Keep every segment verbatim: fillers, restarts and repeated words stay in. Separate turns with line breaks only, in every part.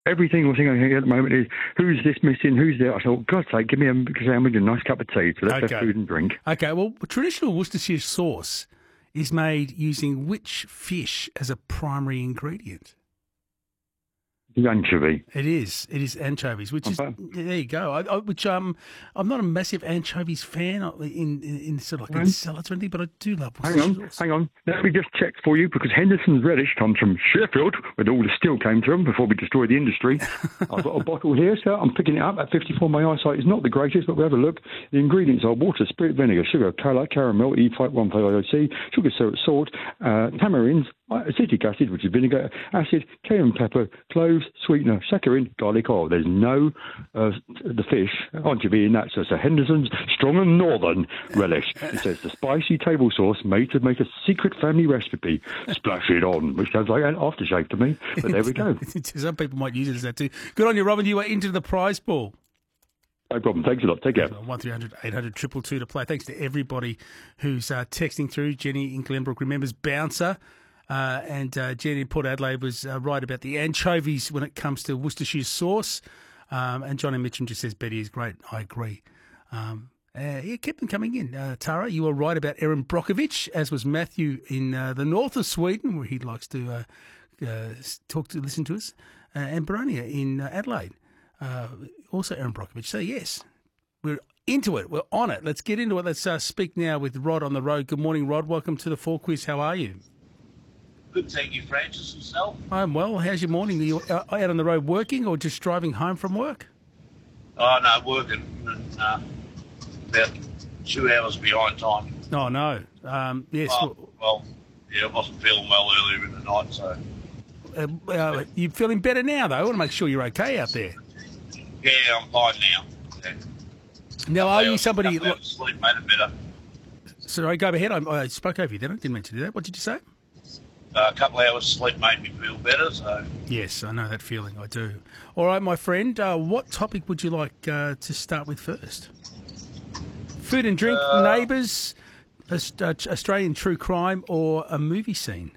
Every single thing I hear at the moment is, who's this missing, who's there? I thought, God's sake, give me a sandwich and a nice cup of tea. So let's
Okay.
have food and drink.
Okay, well, traditional Worcestershire sauce is made using which fish as a primary ingredient?
The anchovy.
It is. It is anchovies, which is
Okay.
there you go. I, I, which um, I'm not a massive anchovies fan in in, in sort of like in
Right.
salads or anything, but I do love.
Hang on, hang on. Let me just check for you, because Henderson's relish comes from Sheffield, where all the steel came from before we destroyed the industry. I've got a bottle here, so I'm picking it up at fifty-four. My eyesight is not the greatest, but we'll have a look. The ingredients are water, spirit, vinegar, sugar, colour, caramel, E five one five O C, sugar, syrup, salt, uh, tamarinds, acetic acid, which is vinegar, acid, cayenne pepper, cloves, sweetener, saccharin, garlic oil. There's no uh, the fish anchovy in that, so it's a Henderson's Strong and Northern relish. It says the spicy table sauce made to make a secret family recipe. Splash it on, which sounds like an aftershave to me. But there we go.
Some people might use it as that too. Good on you, Robin. You are into the prize pool.
No problem. Thanks a lot. Take care.
one three hundred eight hundred two two two to play. Thanks to everybody who's uh, texting through. Jenny in Glenbrook remembers Bouncer. Uh, and uh, Jenny in Port Adelaide was uh, right about the anchovies when it comes to Worcestershire sauce. Um, and Johnny Mitchum just says Betty is great. I agree. Um, uh, yeah, keep them coming in. Uh, Tara, you were right about Erin Brockovich, as was Matthew in uh, the north of Sweden, where he likes to uh, uh, talk to, listen to us, uh, and Baronia in uh, Adelaide. Uh, also Erin Brockovich. So, yes, we're into it. We're on it. Let's get into it. Let's uh, speak now with Rod on the road. Good morning, Rod. Welcome to the Four Quiz. How are you?
Good, thank you, Francis. Yourself?
I'm well. How's your morning? Are you out on the road working or just driving home from work?
Oh, no, working. Uh, about two hours behind time.
Oh, no. Um, yes.
Well, well, yeah, I wasn't feeling well earlier in the night, so...
Uh, uh, you feeling better now, though? I want to make sure you're okay out there.
Yeah, I'm fine now. Yeah.
Now, are you somebody...
Couple hours sleep made it better.
Sorry, go ahead. I, I spoke over you then. I didn't mean to do that. What did you say?
Uh, a couple of hours sleep made me feel better, so...
Yes, I know that feeling. I do. All right, my friend, uh, what topic would you like uh, to start with first? Food and drink,
Uh,
neighbours, Aust- uh, Australian true crime, or a movie scene?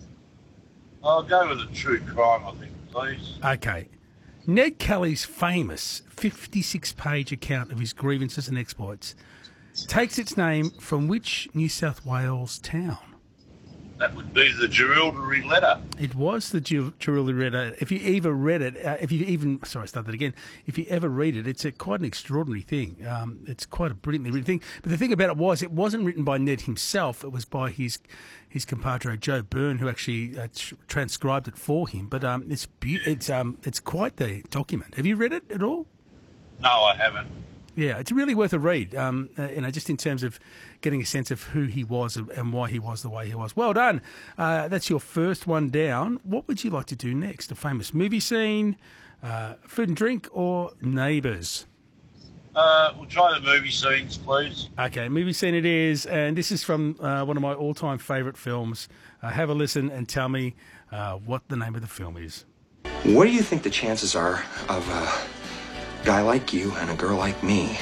I'll go with a true crime, I think, please.
Okay. Ned Kelly's famous fifty-six page account of his grievances and exploits takes its name from which New South Wales town?
That would be the Jerilderie letter.
It was the Jerilderie letter. If you ever read it, uh, if you even, sorry, I started that again. If you ever read it, it's a, quite an extraordinary thing. Um, it's quite a brilliantly written thing. But the thing about it was, it wasn't written by Ned himself. It was by his his compadre Joe Byrne, who actually uh, tr- transcribed it for him. But um, it's be- it's um, it's quite the document. Have you read it at all?
No, I haven't.
Yeah, it's really worth a read, um, uh, you know, just in terms of getting a sense of who he was and why he was the way he was. Well done. Uh, that's your first one down. What would you like to do next? A famous movie scene, uh, food and drink, or neighbours?
Uh, we'll try the movie scenes, please.
Okay, movie scene it is, and this is from uh, one of my all-time favourite films. Uh, have a listen and tell me uh, what the name of the film is.
What do you think the chances are of a guy like you and a girl like me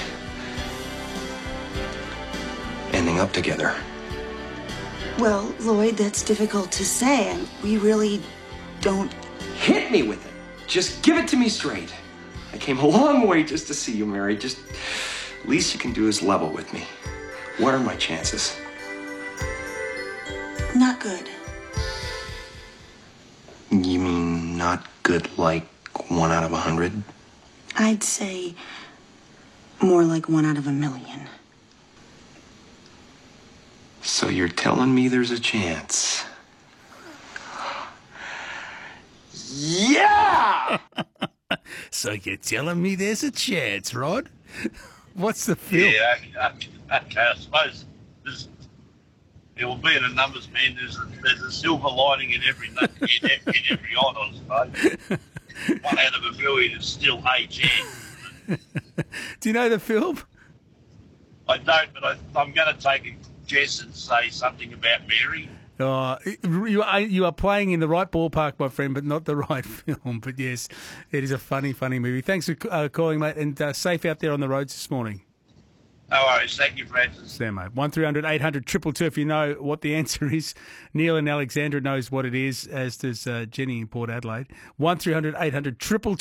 ending up together?
Well, Lloyd, that's difficult to say, and we really don't...
Hit me with it. Just give it to me straight. I came a long way just to see you married. Just, least you can do is level with me. What are my chances?
Not good.
You mean not good like one out of a hundred?
I'd say more like one out of a million.
So you're telling me there's a chance? Yeah!
So you're telling me there's a chance, Rod? What's the film?
Yeah, okay, okay, I suppose there's, it will be in a numbers, man. There's a, there's a silver lining in every, in every, in every odd, I suppose. One out of a million is still a chance.
Do you know the film?
I don't, but I, I'm going to take a guess and say something about Mary.
Oh, you are you are playing in the right ballpark, my friend, but not the right film. But yes, it is a funny, funny movie. Thanks for uh, calling, mate, and uh, safe out there on the roads this morning.
No worries. Thank you, Francis.
Stand, mate. one three hundred eight hundred two two two if you know what the answer is. Neil in Alexandra knows what it is, as does uh, Jenny in Port Adelaide. one three hundred eight hundred two two two